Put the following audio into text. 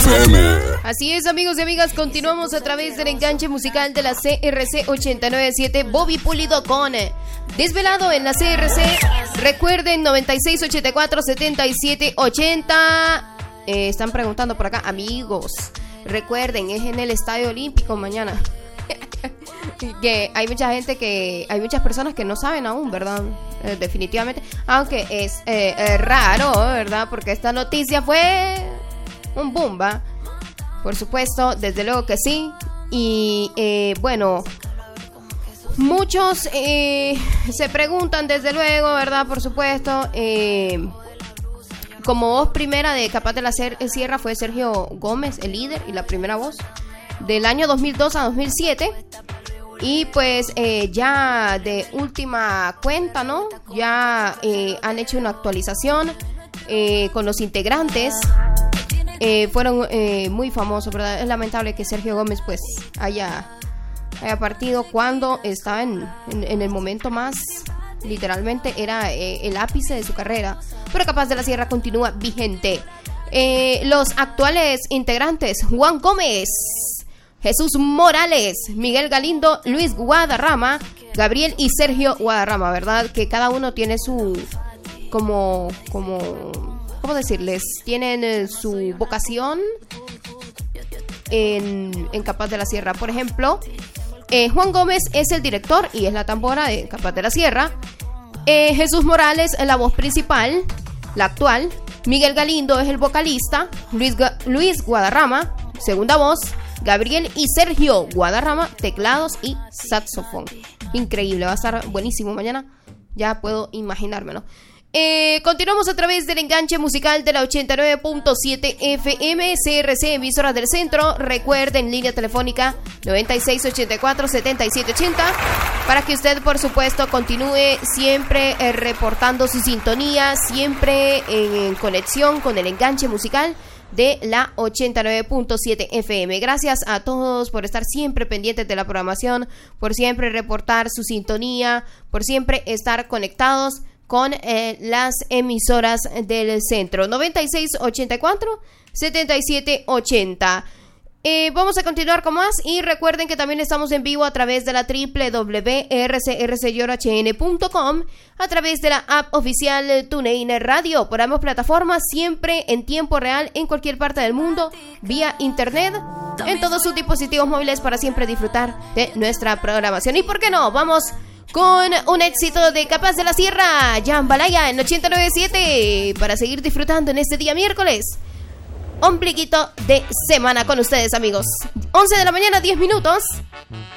FM. Así es, amigos y amigas, continuamos a través del enganche musical de la CRC 897. Bobby Pulido con Desvelado en la CRC. Recuerden, 9684-7780. Están preguntando por acá, amigos. Recuerden, es en el Estadio Olímpico mañana. Que hay mucha gente hay muchas personas que no saben aún, ¿verdad? Definitivamente, aunque es raro, ¿verdad? Porque esta noticia fue un boom, ¿va? Por supuesto, desde luego que sí. Y bueno, muchos se preguntan, desde luego, ¿verdad? Por supuesto, como voz primera de Capaz de la Sierra fue Sergio Gómez, el líder y la primera voz del año 2002 a 2007. Y pues ya de última cuenta, ¿no? Ya han hecho una actualización con los integrantes. Fueron muy famosos, ¿verdad? Es lamentable que Sergio Gómez pues haya partido cuando estaba en el momento más, literalmente era el ápice de su carrera. Pero Capaz de la Sierra continúa vigente. Los actuales integrantes: Juan Gómez, Jesús Morales, Miguel Galindo, Luis Guadarrama, Gabriel y Sergio Guadarrama, ¿verdad? Que cada uno tiene su ¿cómo decirles? Tienen su vocación en Capaz de la Sierra. Por ejemplo, Juan Gómez es el director y es la tambora de Capaz de la Sierra. Jesús Morales es la voz principal, la actual. Miguel Galindo es el vocalista. Luis Guadarrama, segunda voz. Gabriel y Sergio Guadarrama, teclados y saxofón. Increíble, va a estar buenísimo mañana. Ya puedo imaginármelo. Continuamos a través del enganche musical de la 89.7 FM, CRC, emisoras del centro. Recuerden, línea telefónica 9684-7780, para que usted, por supuesto, continúe siempre reportando su sintonía, siempre en conexión con el enganche musical de la 89.7 FM. Gracias a todos por estar siempre pendientes de la programación, por siempre reportar su sintonía, por siempre estar conectados con las emisoras del centro. 9684-7780. Vamos a continuar con más y recuerden que también estamos en vivo a través de la www.rcrcyorhn.com, a través de la app oficial TuneIn Radio, por ambas plataformas, siempre en tiempo real en cualquier parte del mundo, vía internet, en todos sus dispositivos móviles, para siempre disfrutar de nuestra programación. Y por qué no, vamos con un éxito de Capaz de la Sierra, Jambalaya en 89.7, para seguir disfrutando en este día miércoles, ombliguito de semana con ustedes, amigos. 11 de la mañana, 10 minutos.